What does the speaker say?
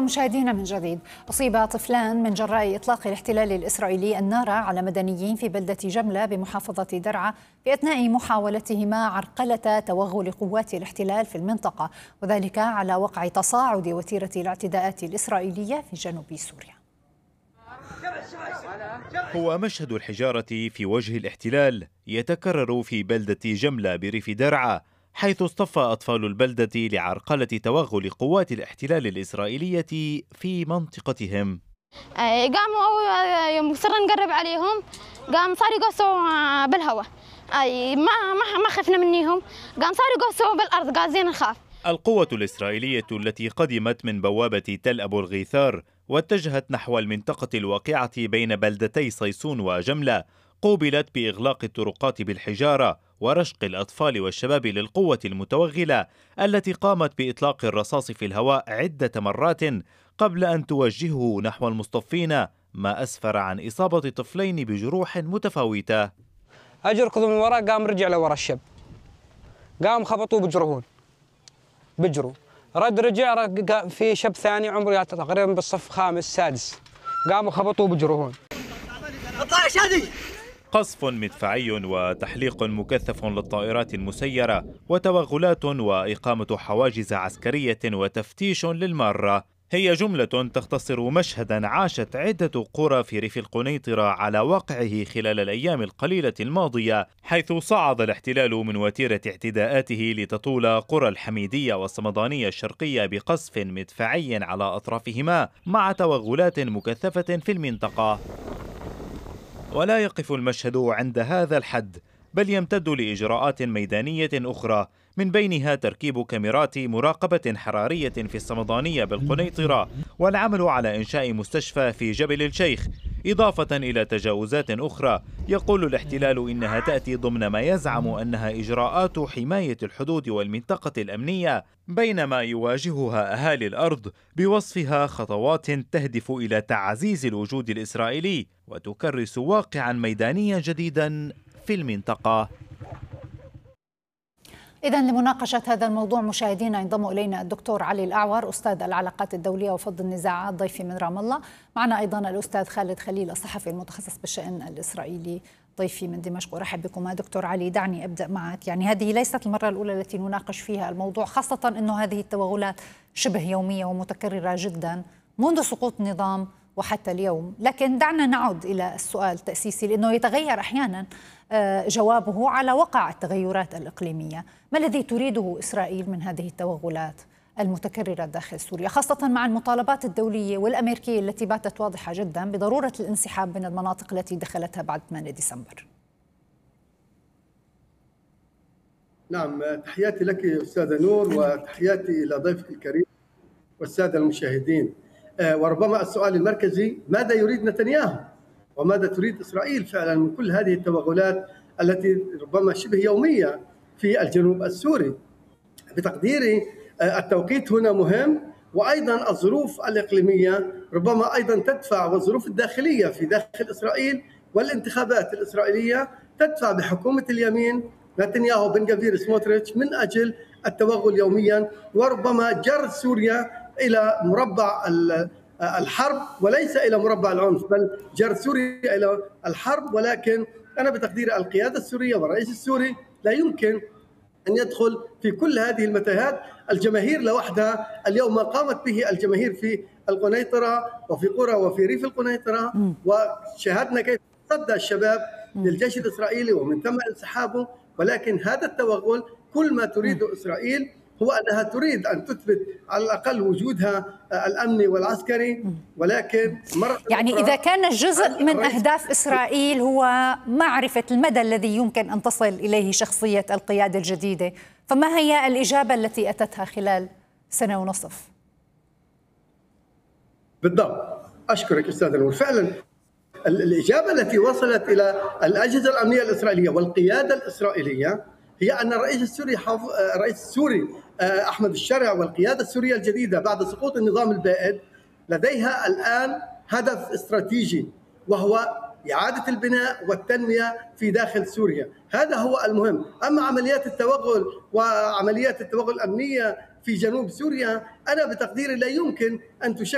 ومشاهدينا من جديد، أصيب طفلان من جراء إطلاق الاحتلال الإسرائيلي النار على مدنيين في بلدة جملة بمحافظة درعا في أثناء محاولتهما عرقلة توغل قوات الاحتلال في المنطقة، وذلك على وقع تصاعد وتيرة الاعتداءات الإسرائيلية في جنوب سوريا. هو مشهد الحجارة في وجه الاحتلال يتكرر في بلدة جملة بريف درعا، حيث اصطف أطفال البلدة لعرقلة توغل قوات الاحتلال الإسرائيلية في منطقتهم. قاموا يوم صرنا نقرب عليهم قام صار يقصوا بالهواء، ما خفنا منهم، قام صار يقصوا بالأرض، قاعدين نخاف. القوة الإسرائيلية التي قدمت من بوابة تل أبو الغيثار واتجهت نحو المنطقة الواقعة بين بلدتي صيصون وجملة قوبلت بإغلاق الطرقات بالحجارة ورشق الأطفال والشباب للقوة المتوغلة التي قامت بإطلاق الرصاص في الهواء عدة مرات قبل أن توجهه نحو المصطفين، ما أسفر عن إصابة طفلين بجروح متفاوتة. أجي ركضوا من وراء، قام رجع لورا الشاب، قام خبطوه بجرهون بجروا، رد رجع في شاب ثاني عمره تقريبا بالصف خامس سادس، قاموا خبطوه بجرهون. قصف مدفعي وتحليق مكثف للطائرات المسيرة وتوغلات وإقامة حواجز عسكرية وتفتيش للمارة هي جملة تختصر مشهدا عاشت عدة قرى في ريف القنيطرة على واقعه خلال الأيام القليلة الماضية، حيث صعد الاحتلال من وتيرة اعتداءاته لتطول قرى الحميدية والصمدانية الشرقية بقصف مدفعي على أطرافهما مع توغلات مكثفة في المنطقة. ولا يقف المشهد عند هذا الحد، بل يمتد لإجراءات ميدانية أخرى، من بينها تركيب كاميرات مراقبة حرارية في الصمدانية بالقنيطرة والعمل على إنشاء مستشفى في جبل الشيخ، إضافة إلى تجاوزات أخرى يقول الاحتلال إنها تأتي ضمن ما يزعم أنها إجراءات حماية الحدود والمنطقة الأمنية، بينما يواجهها أهالي الأرض بوصفها خطوات تهدف إلى تعزيز الوجود الإسرائيلي وتكرس واقعا ميدانيا جديدا في المنطقة. إذن لمناقشة هذا الموضوع مشاهدينا ينضم إلينا الدكتور علي الأعور أستاذ العلاقات الدولية وفض النزاعات ضيفي من رام الله، معنا أيضا الأستاذ خالد خليل الصحفي المتخصص بالشأن الإسرائيلي ضيفي من دمشق. أرحب بكم دكتور علي. دعني أبدأ معك، يعني هذه ليست المرة الأولى التي نناقش فيها الموضوع، خاصة أنه هذه التوغلات شبه يومية ومتكررة جدا منذ سقوط النظام وحتى اليوم، لكن دعنا نعود إلى السؤال التأسيسي لأنه يتغير أحيانا جوابه على وقع التغيرات الإقليمية. ما الذي تريده إسرائيل من هذه التوغلات المتكررة داخل سوريا، خاصة مع المطالبات الدولية والأمريكية التي باتت واضحة جدا بضرورة الانسحاب من المناطق التي دخلتها بعد 8 ديسمبر؟ نعم، تحياتي لك أستاذة نور وتحياتي إلى ضيفك الكريم والسادة المشاهدين. وربما السؤال المركزي ماذا يريد نتنياهو وماذا تريد إسرائيل فعلا من كل هذه التوغلات التي ربما شبه يومية في الجنوب السوري؟ بتقديري التوقيت هنا مهم، وأيضا الظروف الإقليمية ربما أيضا تدفع، والظروف الداخلية في داخل إسرائيل والانتخابات الإسرائيلية تدفع بحكومة اليمين نتنياهو بن غفير سموتريتش من أجل التوغل يوميا وربما جر سوريا إلى مربع الحرب وليس إلى مربع العنف، بل جر سوريا إلى الحرب. ولكن أنا بتقدير القيادة السورية والرئيس السوري لا يمكن أن يدخل في كل هذه المتاهات. الجماهير لوحدها اليوم ما قامت به الجماهير في القنيطرة وفي قرى وفي ريف القنيطرة، وشاهدنا كيف صد الشباب للجيش الإسرائيلي ومن ثم انسحابه. ولكن هذا التوغل كل ما تريده إسرائيل هو أنها تريد أن تثبت على الأقل وجودها الأمني والعسكري، ولكن يعني إذا كان جزء من أهداف إسرائيل هو معرفة المدى الذي يمكن أن تصل إليه شخصية القيادة الجديدة، فما هي الإجابة التي أتتها خلال سنة ونصف؟ بالضبط، أشكرك أستاذ نور. فعلا الإجابة التي وصلت إلى الأجهزة الأمنية الإسرائيلية والقيادة الإسرائيلية هي أن الرئيس السوري أحمد الشرع والقيادة السورية الجديدة بعد سقوط النظام البائد لديها الآن هدف استراتيجي، وهو إعادة البناء والتنمية في داخل سوريا. هذا هو المهم. أما عمليات التوغل وعمليات التوغل الأمنية في جنوب سوريا أنا بتقديري لا يمكن أن تشكل